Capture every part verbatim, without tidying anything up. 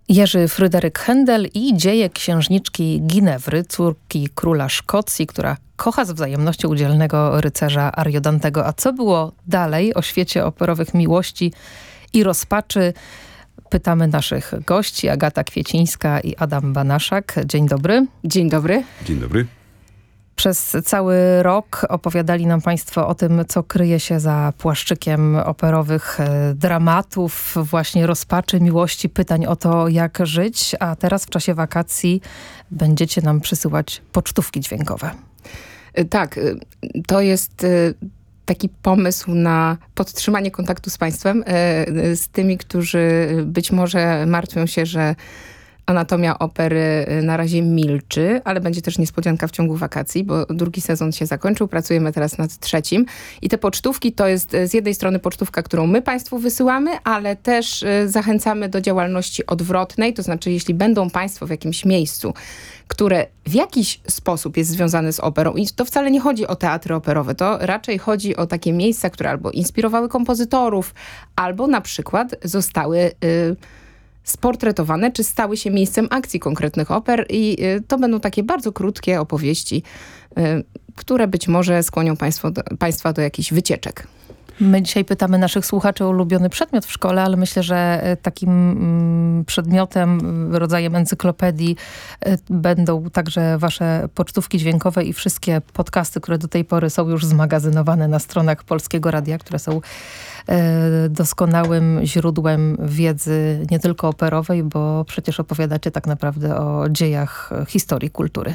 Jerzy Fryderyk Händel i dzieje księżniczki Ginewry, córki króla Szkocji, która kocha z wzajemnością dzielnego rycerza Ariodantego. A co było dalej o świecie operowych miłości i rozpaczy? Pytamy naszych gości, Agata Kwiecińska i Adam Banaszak. Dzień dobry. Dzień dobry. Dzień dobry. Przez cały rok opowiadali nam państwo o tym, co kryje się za płaszczykiem operowych dramatów, właśnie rozpaczy, miłości, pytań o to, jak żyć. A teraz w czasie wakacji będziecie nam przysyłać pocztówki dźwiękowe. Tak, to jest taki pomysł na podtrzymanie kontaktu z państwem, z tymi, którzy być może martwią się, że Anatomia Opery na razie milczy, ale będzie też niespodzianka w ciągu wakacji, bo drugi sezon się zakończył. Pracujemy teraz nad trzecim. I te pocztówki to jest z jednej strony pocztówka, którą my państwu wysyłamy, ale też zachęcamy do działalności odwrotnej. To znaczy, jeśli będą państwo w jakimś miejscu, które w jakiś sposób jest związane z operą, i to wcale nie chodzi o teatry operowe, to raczej chodzi o takie miejsca, które albo inspirowały kompozytorów, albo na przykład zostały y, sportretowane, czy stały się miejscem akcji konkretnych oper i y, to będą takie bardzo krótkie opowieści, y, które być może skłonią państwo do, państwa do jakichś wycieczek. My dzisiaj pytamy naszych słuchaczy o ulubiony przedmiot w szkole, ale myślę, że takim mm, przedmiotem, rodzajem encyklopedii y, będą także wasze pocztówki dźwiękowe i wszystkie podcasty, które do tej pory są już zmagazynowane na stronach Polskiego Radia, które są y, doskonałym źródłem wiedzy nie tylko operowej, bo przecież opowiadacie tak naprawdę o dziejach historii kultury.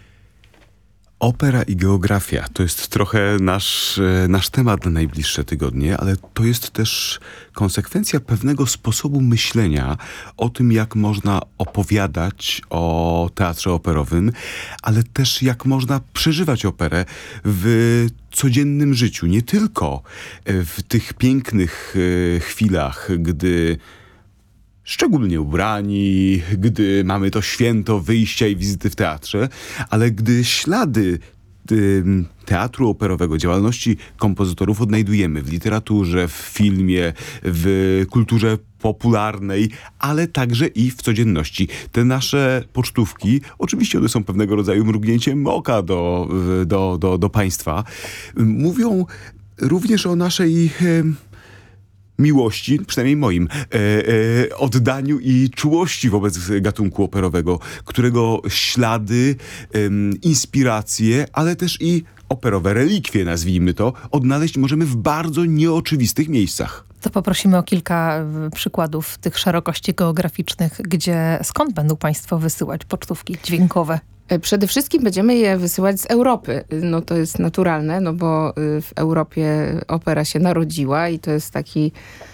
Opera i geografia to jest trochę nasz, nasz temat na najbliższe tygodnie, ale to jest też konsekwencja pewnego sposobu myślenia o tym, jak można opowiadać o teatrze operowym, ale też jak można przeżywać operę w codziennym życiu. Nie tylko w tych pięknych chwilach, gdy szczególnie ubrani, gdy mamy to święto wyjścia i wizyty w teatrze, ale gdy ślady y, teatru operowego, działalności kompozytorów odnajdujemy w literaturze, w filmie, w kulturze popularnej, ale także i w codzienności. Te nasze pocztówki, oczywiście one są pewnego rodzaju mrugnięciem oka do, do, do, do państwa, mówią również o naszej y, miłości, przynajmniej moim, e, e, oddaniu i czułości wobec gatunku operowego, którego ślady, e, inspiracje, ale też i operowe relikwie, nazwijmy to, odnaleźć możemy w bardzo nieoczywistych miejscach. To poprosimy o kilka przykładów tych szerokości geograficznych, gdzie, skąd będą państwo wysyłać pocztówki dźwiękowe? Przede wszystkim będziemy je wysyłać z Europy. No to jest naturalne, no bo w Europie opera się narodziła i to jest taki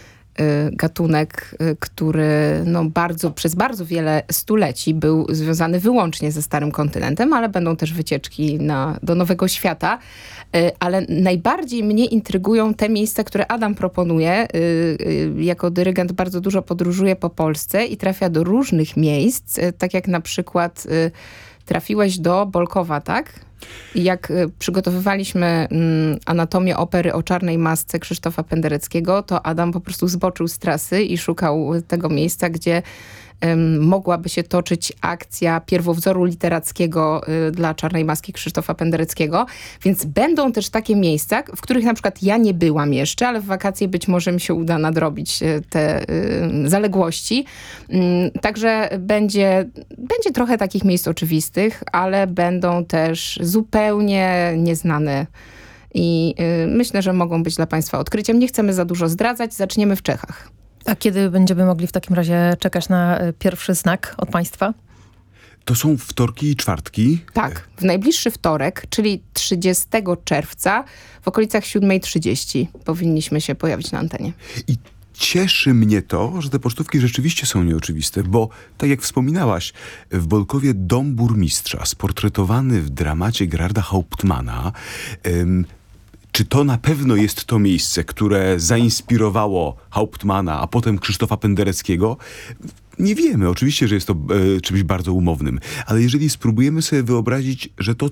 gatunek, który no bardzo, przez bardzo wiele stuleci był związany wyłącznie ze Starym Kontynentem, ale będą też wycieczki na, do Nowego Świata. Ale najbardziej mnie intrygują te miejsca, które Adam proponuje. Jako dyrygent bardzo dużo podróżuje po Polsce i trafia do różnych miejsc, tak jak na przykład trafiłeś do Bolkowa, tak? I jak y, przygotowywaliśmy mm, anatomię opery o Czarnej Masce Krzysztofa Pendereckiego, to Adam po prostu zboczył z trasy i szukał tego miejsca, gdzie ym, mogłaby się toczyć akcja pierwowzoru literackiego y, dla Czarnej Maski Krzysztofa Pendereckiego. Więc będą też takie miejsca, w których na przykład ja nie byłam jeszcze, ale w wakacje być może mi się uda nadrobić y, te y, zaległości. Y, także będzie, będzie trochę takich miejsc oczywistych, ale będą też zupełnie nieznane i y, myślę, że mogą być dla państwa odkryciem. Nie chcemy za dużo zdradzać, zaczniemy w Czechach. A kiedy będziemy mogli w takim razie czekać na pierwszy znak od państwa? To są wtorki i czwartki? Tak, w najbliższy wtorek, czyli trzydziestego czerwca w okolicach siódma trzydzieści powinniśmy się pojawić na antenie. I cieszy mnie to, że te pocztówki rzeczywiście są nieoczywiste, bo tak jak wspominałaś, w Bolkowie dom burmistrza, sportretowany w dramacie Gerarda Hauptmana, ym, czy to na pewno jest to miejsce, które zainspirowało Hauptmana, a potem Krzysztofa Pendereckiego? Nie wiemy. Oczywiście, że jest to e, czymś bardzo umownym, ale jeżeli spróbujemy sobie wyobrazić, że to